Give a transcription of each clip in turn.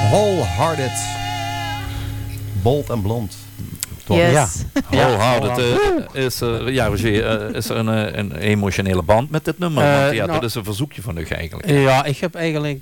Wholehearted. Bold en blond. Toch? Yes. Ja. Wholehearted is Roger, is er een emotionele band met dit nummer? Want dat is een verzoekje van u eigenlijk. Ja, ik heb eigenlijk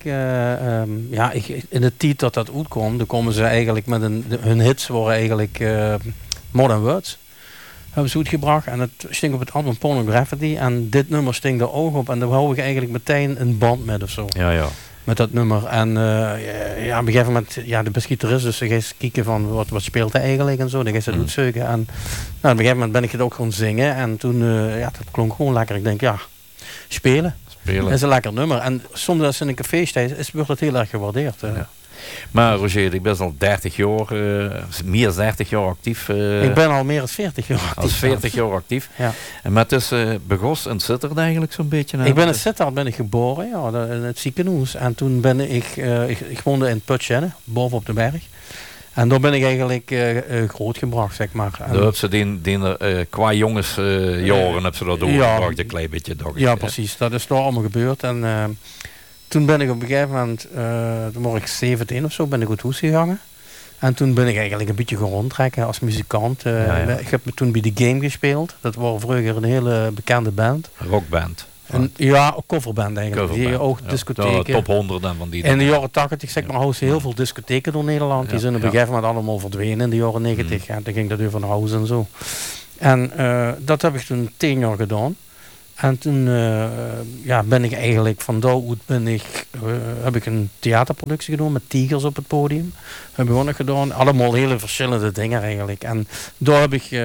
in de tijd dat uitkomt, dan komen ze eigenlijk met hun hits worden eigenlijk Modern Words. Hebben ze uitgebracht en het stinkt op het album Pornography en dit nummer stinkt er ook op en daar hou ik eigenlijk meteen een band met of zo. Ja. Met dat nummer. En op een gegeven moment, de beschieter is, dus ze gaat kijken van wat speelt hij eigenlijk en zo. Dan gaat ze het zoeken. En op een gegeven moment ben ik het ook gewoon zingen. En toen, dat klonk gewoon lekker. Ik denk, spelen. Dat is een lekker nummer. En soms als in een café staat, wordt het heel erg gewaardeerd. Ja. Maar Roger, ik ben al 30 jaar, meer dan 30 jaar actief. Ik ben al meer dan 40 jaar actief. Als 40 jaar actief. Ja. En met dus Begos en Sittard eigenlijk zo'n beetje. Ik ben in Sittard geboren, in het ziekenhuis. En toen ben ik woonde in Putschenne, boven op de berg. En daar ben ik eigenlijk grootgebracht, zeg maar. Daar hebben ze qua jongens jaren heb ze dat doorgebracht, een klein beetje. Ja, precies. Dat is daar allemaal gebeurd. En toen ben ik op een gegeven moment, toen was ik 17 of zo, ben ik uit huis gegaan. En toen ben ik eigenlijk een beetje gaan rondtrekken als muzikant. Ik heb toen bij The Game gespeeld. Dat was vroeger een hele bekende band. Rockband. Een coverband eigenlijk. Die ook discotheken. Top 100 en van die. In de jaren 80, zeg maar, houden ze heel veel discotheken door Nederland. Die zijn op een gegeven moment allemaal verdwenen in de jaren 90. En toen ging dat over naar huis en zo. En dat heb ik toen 10 jaar gedaan. En toen ben ik eigenlijk van daaruit heb ik een theaterproductie gedaan met tigers op het podium. Heb ik ook nog gedaan. Allemaal hele verschillende dingen eigenlijk. En daar heb ik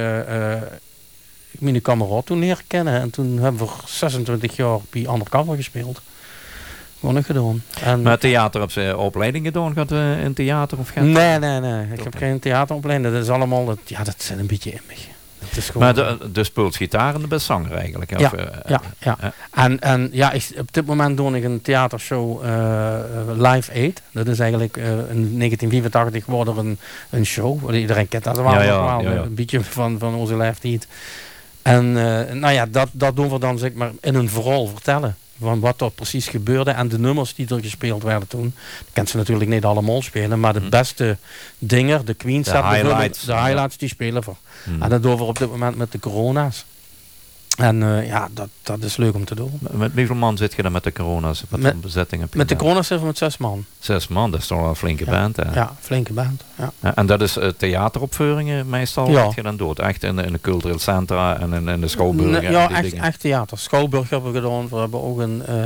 mijn kameraad toen leren kennen. En toen hebben we 26 jaar bij Undercover gespeeld. Gewoon nog gedaan. En maar theater heb ze opleiding gedaan? Gaat in theater of gaat? Nee. Ik heb geen theateropleiding. Dat is allemaal, dat zit een beetje in me. Maar de speelt gitaar en de best zanger eigenlijk. Ja. En op dit moment doe ik een theatershow Live Aid. Dat is eigenlijk in 1984 geworden een show. Iedereen kent dat wel. Een beetje van onze leeftijd. En dat doen we dan zeg maar in een verhaal vertellen. Van wat er precies gebeurde en de nummers die er gespeeld werden toen. Dat kan ze natuurlijk niet allemaal spelen, maar de beste dingen, de Queen set, de highlights die spelen voor. En dat doen we op dit moment met de corona's. En dat is leuk om te doen. Met hoeveel man zit je dan met de corona's? Wat voor bezetting heb je? Met de corona's zitten we met 6 man. 6 man, dat is toch wel een flinke band. Hè? Ja, flinke band. Ja. En dat is theateropvoeringen meestal? Wat je dan doet? Echt in de cultureel centra en in de Schouwburg? Echt theater. Schouwburg hebben we gedaan. We hebben ook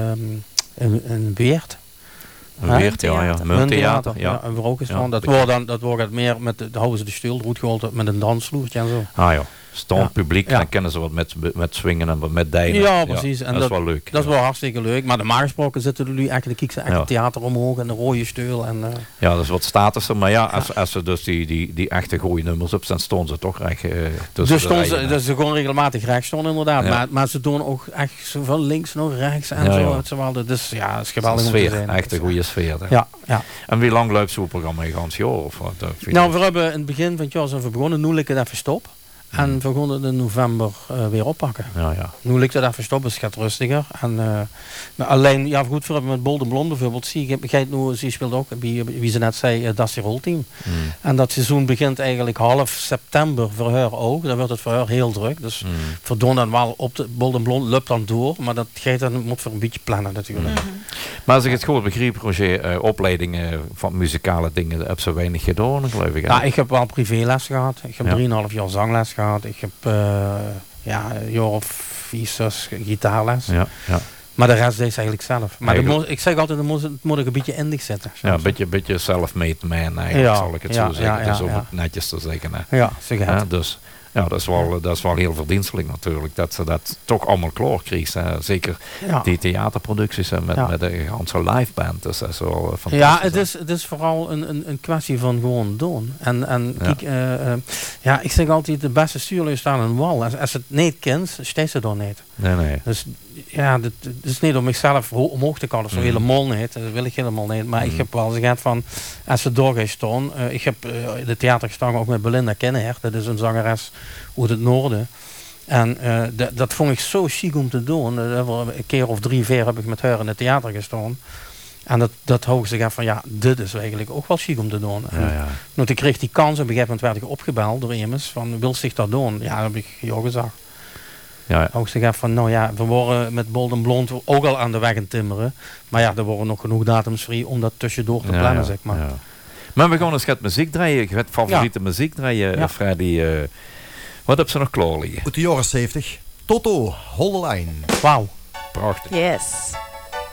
een Weert. Een Weert, Munttheater. Ja, en we ook eens van. Dat wordt meer met de houden ze de stil, goed gehoord met een dansvloertje en zo. Ah ja. Stond publiek, dan kennen ze wat met swingen en wat met dijnen. Ja, precies. En dat is wel leuk. Dat is wel hartstikke leuk. Maar normaal gesproken zitten er nu eigenlijk het theater omhoog en de rode steul. En, ja, dat is wat statussen. Maar als ze dus die echte goede nummers op dan stonden ze toch echt tussen dus ze gewoon regelmatig rechts stonden inderdaad. Ja. Maar ze doen ook echt van links nog rechts en zo. Dus ja, het is geweldig om te zijn. Echt een goede sfeer. Ja. En wie lang loopt zo'n programma in gans jaar? Of wat? We hebben in het begin van het jaar zijn we begonnen. Nu ligt het even stop. En we gaan het in november weer oppakken. Ja. Nu ligt het even stop, dus het gaat rustiger. En, maar alleen, goed, voor met Bold en Blond bijvoorbeeld, ze speelt ook, wie ze net zei, Das Tirol-team. En dat seizoen begint eigenlijk half september voor haar ook. Dan wordt het voor haar heel druk. Dus voor Don dan wel op de Bold en Blond loopt dan door. Maar dat moet voor een beetje plannen natuurlijk. Maar als ik het goed begreep, Roger, opleidingen van muzikale dingen, heb ze weinig gedaan, geloof ik. Ja, ik heb wel privéles gehad. Ik heb 3,5 jaar zangles gehad. Ik heb een jaar of 4, 6 gitaarles. Ja. Maar de rest deed ze eigenlijk zelf. Maar ik zeg altijd, het moet ik een beetje in zetten. Ja, een beetje self-made man eigenlijk, zal ik het zo zeggen. Dus om het netjes te zeggen. Hè. Ja, zeg het. Dus ja, dat is wel heel verdienstelijk natuurlijk. Dat ze dat toch allemaal klaar kreeg. Zeker die theaterproducties met de ganse live band. Dus dat is wel fantastisch. Ja, het is vooral een kwestie van gewoon doen. En kijk, ik zeg altijd, de beste stuurlui staan een wal. Als het niet kent, steekt ze dan niet. Nee. Dus ja, het is niet om mezelf omhoog te kallen, zo helemaal niet. Dat wil ik helemaal niet. Maar ik heb wel gezegd van, als ze door gaan staan. Ik heb de theater gestaan ook met Belinda Kinneher. Dat is een zangeres uit het noorden. En dat vond ik zo chic om te doen. Een keer of 3, 4 heb ik met haar in het theater gestaan. En dat hoog zich af van, ja, dit is eigenlijk ook wel chic om te doen. Nou, toen kreeg die kans, op een gegeven moment werd ik opgebeld door iemand van, wil zich dat doen? Ja, dat heb ik jou gezegd. Hoog zich af van, nou ja, we worden met Bold en Blond ook al aan de weg in timmeren. Maar ja, er worden nog genoeg datums vrij om dat tussendoor te plannen, zeg maar. Ja. Maar we gaan eens gaat muziek draaien. Je gaat favoriete muziek draaien, Freddy. Wat heb ze nog klaar liggen? Uit de jaren 70. Toto, Hold the Line. Wauw. Prachtig. Yes.